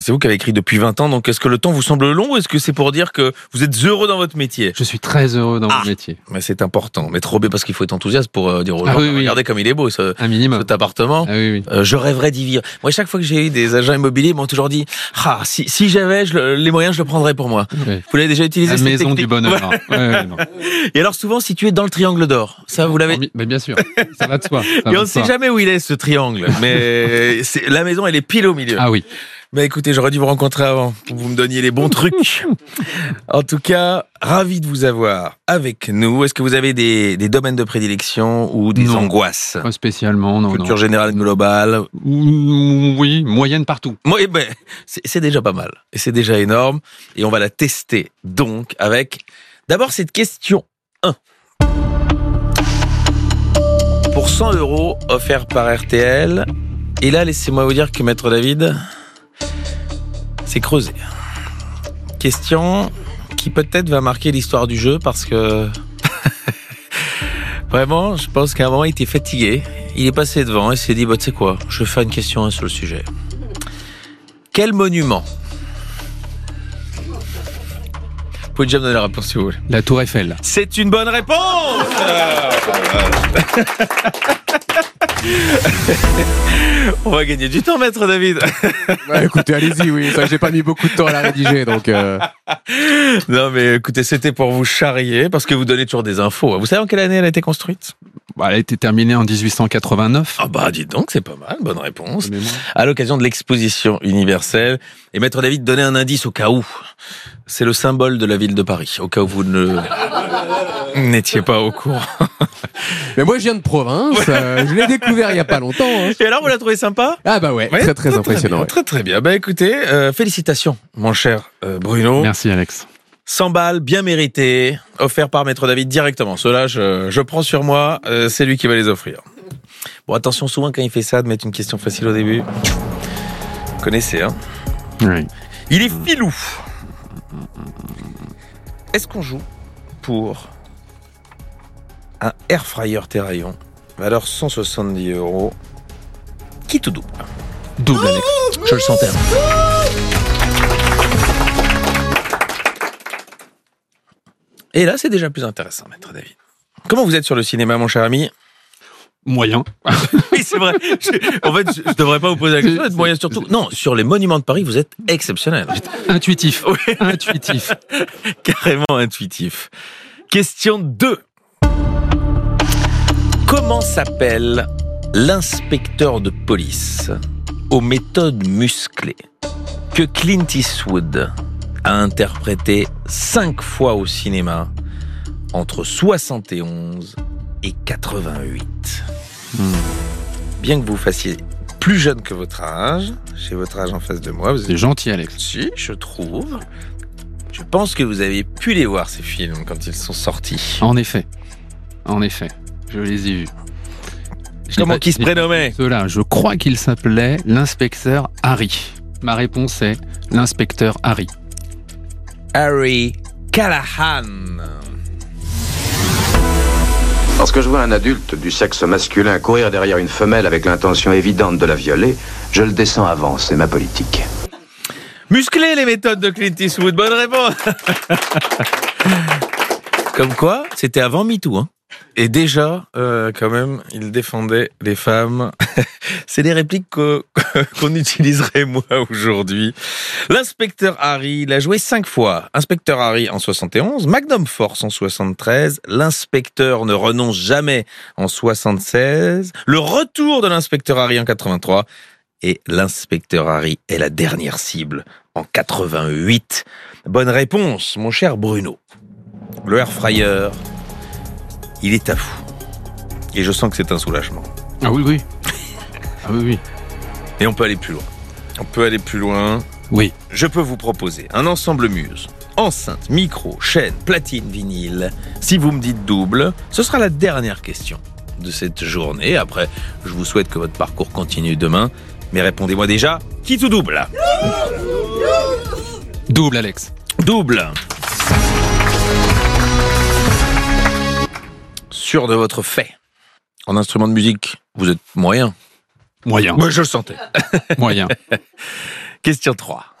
C'est vous qui avez écrit depuis 20 ans, donc est-ce que le temps vous semble long ou est-ce que c'est pour dire que vous êtes heureux dans votre métier ? Je suis très heureux dans mon métier. Mais c'est important. Mais trop bien parce qu'il faut être enthousiaste pour dire aux gens, oui, regardez comme il est beau un minimum. cet appartement. Ah oui. Je rêverais d'y vivre. Moi, chaque fois que j'ai eu des agents immobiliers, ils m'ont toujours dit, si j'avais les moyens, je le prendrais pour moi. Oui. Vous l'avez déjà utilisé, La cette maison technique ? du bonheur. Non. Et alors souvent situé dans le triangle d'or. Ça, vous l'avez. Mais bien sûr, ça va de soi. Et on ne sait jamais où il est, ce triangle. Mais la maison, elle est pile au milieu. Ah oui. Bah écoutez, j'aurais dû vous rencontrer avant pour que vous me donniez les bons trucs. En tout cas, ravi de vous avoir avec nous. Est-ce que vous avez des domaines de prédilection ou des angoisses ? Pas spécialement, non. Culture générale globale ? Oui, moyenne partout. Oui, ben, c'est déjà pas mal. Et c'est déjà énorme. Et on va la tester donc avec d'abord cette question 1. Pour 100 € offerts par RTL. Et là, laissez-moi vous dire que Maître David... c'est creusé. Question qui peut-être va marquer l'histoire du jeu parce que vraiment, je pense qu'à un moment, il était fatigué. Il est passé devant et s'est dit, tu sais quoi, je vais faire une question sur le sujet. Quel monument ? Vous pouvez déjà me donner la réponse si vous voulez. La Tour Eiffel. C'est une bonne réponse. On va gagner du temps, Maître David. Bah, écoutez, allez-y, oui. Ça, j'ai pas mis beaucoup de temps à la rédiger, donc. Non, mais écoutez, c'était pour vous charrier parce que vous donnez toujours des infos. Vous savez en quelle année elle a été construite ? Elle a été terminée en 1889. Ah bah, dites donc, c'est pas mal. Bonne réponse. À l'occasion de l'exposition universelle. Et Maître David, donnez un indice au cas où. C'est le symbole de la ville de Paris. Au cas où vous n'étiez pas au courant. Mais moi, je viens de province. Je l'ai découvert il y a pas longtemps. Hein. Et alors, vous la trouvez sympa ? Ah bah ouais, très très impressionnant. Très bien. Bah écoutez, félicitations, mon cher Bruno. Merci Alex. 100 balles, bien méritées, offerts par Maître David directement. Ceux-là, je prends sur moi, c'est lui qui va les offrir. Bon, attention souvent quand il fait ça, de mettre une question facile au début. Vous connaissez, hein ? Oui. Il est filou. Est-ce qu'on joue pour un air fryer Terraillon, valeur 170 €, qui tout double ? Double, Alex. Je le sentais. Et là, c'est déjà plus intéressant, Maître David. Comment vous êtes sur le cinéma, mon cher ami ? Moyen. Oui, c'est vrai. En fait, je devrais pas vous poser la question. Vous êtes moyen surtout. Non, sur les monuments de Paris, vous êtes exceptionnel. Intuitif. Oui. Intuitif. Carrément intuitif. Question 2. Comment s'appelle l'inspecteur de police aux méthodes musclées que Clint Eastwood a interprété 5 fois au cinéma entre 71 et 88. Bien que vous fassiez plus jeune que votre âge, j'ai votre âge en face de moi. C'est gentil, Alex. Si, je trouve. Je pense que vous avez pu les voir, ces films, quand ils sont sortis. En effet, je les ai vus. Comment qui se prénommait ? Cela, je crois qu'il s'appelait l'inspecteur Harry. Ma réponse est l'inspecteur Harry. Harry Callahan. Lorsque je vois un adulte du sexe masculin courir derrière une femelle avec l'intention évidente de la violer, je le descends avant, c'est ma politique. Musclé les méthodes de Clint Eastwood, bonne réponse. Comme quoi, c'était avant MeToo, hein. Et déjà, quand même, il défendait les femmes. C'est des répliques qu'on utiliserait moi aujourd'hui. L'inspecteur Harry l'a joué 5 fois. Inspecteur Harry en 71, Magnum Force en 73, l'inspecteur ne renonce jamais en 76, le retour de l'inspecteur Harry en 83 et l'inspecteur Harry est la dernière cible en 88. Bonne réponse, mon cher Bruno. Le air fryer, il est à vous. Et je sens que c'est un soulagement. Ah oui. Ah oui. Et on peut aller plus loin. Oui. Je peux vous proposer un ensemble Muse. Enceinte, micro, chaîne, platine, vinyle. Si vous me dites double, ce sera la dernière question de cette journée. Après, je vous souhaite que votre parcours continue demain. Mais répondez-moi déjà, qui tout double ? Double, Alex. Double. Sûr de votre fait. En instrument de musique, vous êtes moyen. Moyen. Moi, je le sentais. Moyen. Question 3.